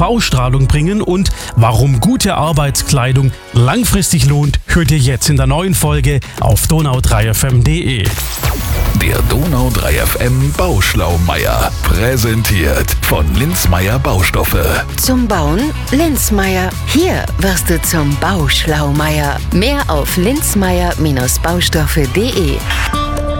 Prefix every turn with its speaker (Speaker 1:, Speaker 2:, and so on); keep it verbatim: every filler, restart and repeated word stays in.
Speaker 1: U V-Strahlung bringen und warum gute Arbeitskleidung langfristig lohnt, hört ihr jetzt in der neuen Folge auf donau drei f m punkt de.
Speaker 2: Der Donau drei F M Bauschlaumeier. Präsentiert von Linzmeier Baustoffe.
Speaker 3: Zum Bauen Linzmeier. Hier wirst du zum Bauschlaumeier. Mehr auf linzmeier Baustoffe punkt de.